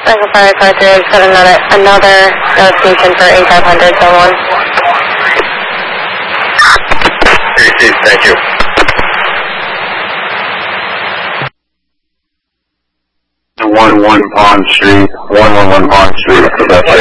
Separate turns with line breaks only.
Echo Fire Car 3, I just got another notification for 8500, someone.
Thank you. 111 Pond Street, 111 Pond Street, that's